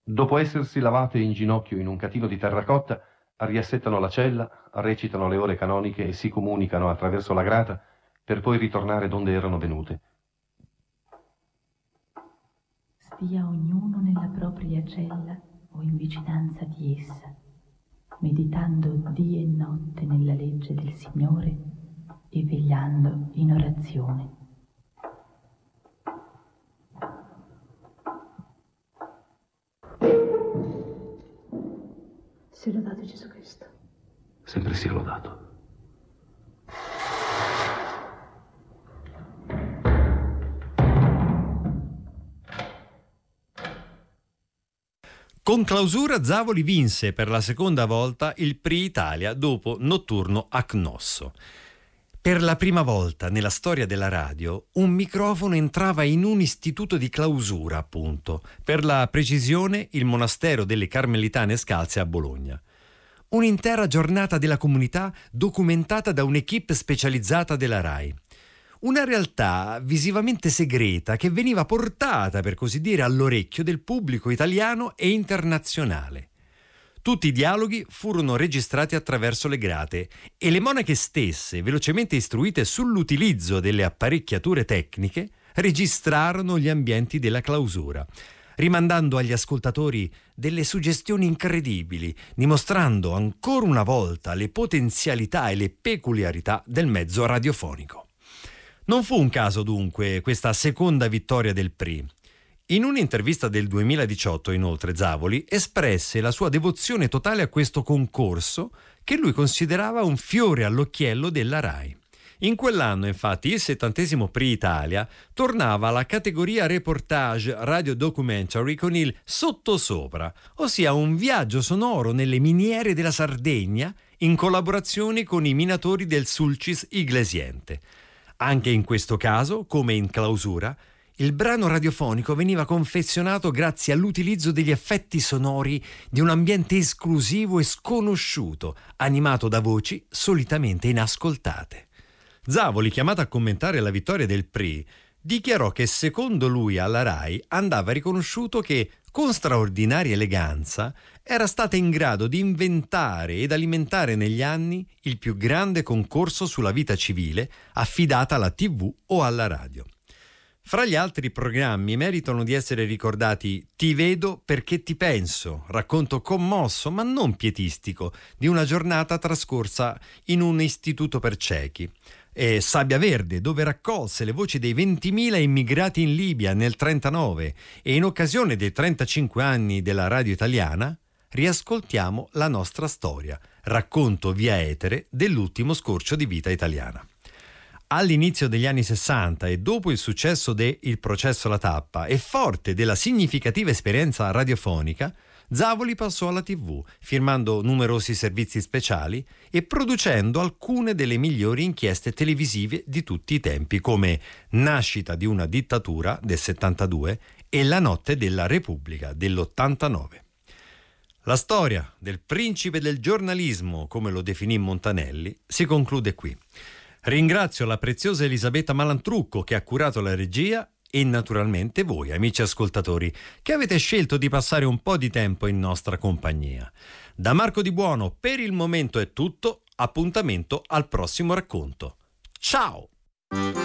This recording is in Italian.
Dopo essersi lavate in ginocchio in un catino di terracotta, riassettano la cella, recitano le ore canoniche e si comunicano attraverso la grata per poi ritornare donde erano venute. Stia ognuno nella propria cella o in vicinanza di essa, meditando dì e notte nella legge del Signore e vegliando in orazione. Sia lodato Gesù Cristo. Sempre sia lodato. Con Clausura Zavoli vinse per la seconda volta il Prix Italia dopo Notturno a Cnosso. Per la prima volta nella storia della radio un microfono entrava in un istituto di clausura, appunto, per la precisione il monastero delle Carmelitane Scalze a Bologna. Un'intera giornata della comunità documentata da un'equipe specializzata della RAI. Una realtà visivamente segreta che veniva portata, per così dire, all'orecchio del pubblico italiano e internazionale. Tutti i dialoghi furono registrati attraverso le grate e le monache stesse, velocemente istruite sull'utilizzo delle apparecchiature tecniche, registrarono gli ambienti della clausura, rimandando agli ascoltatori delle suggestioni incredibili, dimostrando ancora una volta le potenzialità e le peculiarità del mezzo radiofonico. Non fu un caso dunque questa seconda vittoria del Prix. In un'intervista del 2018, inoltre, Zavoli espresse la sua devozione totale a questo concorso che lui considerava un fiore all'occhiello della RAI. In quell'anno, infatti, il 70° Prix Italia tornava alla categoria reportage radio documentary con il sottosopra, ossia un viaggio sonoro nelle miniere della Sardegna in collaborazione con i minatori del Sulcis Iglesiente. Anche in questo caso, come in Clausura, il brano radiofonico veniva confezionato grazie all'utilizzo degli effetti sonori di un ambiente esclusivo e sconosciuto, animato da voci solitamente inascoltate. Zavoli, chiamato a commentare la vittoria del Prix, dichiarò che secondo lui alla RAI andava riconosciuto che, con straordinaria eleganza, era stata in grado di inventare ed alimentare negli anni il più grande concorso sulla vita civile affidata alla TV o alla radio. Fra gli altri programmi meritano di essere ricordati Ti vedo perché ti penso, racconto commosso ma non pietistico di una giornata trascorsa in un istituto per ciechi, e Sabbia Verde, dove raccolse le voci dei 20.000 immigrati in Libia nel 1939, e in occasione dei 35 anni della radio italiana riascoltiamo La nostra storia, racconto via etere dell'ultimo scorcio di vita italiana. All'inizio degli anni 60 e dopo il successo de Il processo alla tappa e forte della significativa esperienza radiofonica, Zavoli passò alla TV, firmando numerosi servizi speciali e producendo alcune delle migliori inchieste televisive di tutti i tempi, come Nascita di una dittatura del 72 e La notte della Repubblica dell'89. La storia del principe del giornalismo, come lo definì Montanelli, si conclude qui. Ringrazio la preziosa Elisabetta Malantrucco che ha curato la regia e naturalmente voi, amici ascoltatori, che avete scelto di passare un po' di tempo in nostra compagnia. Da Marco Di Buono per il momento è tutto, appuntamento al prossimo racconto. Ciao!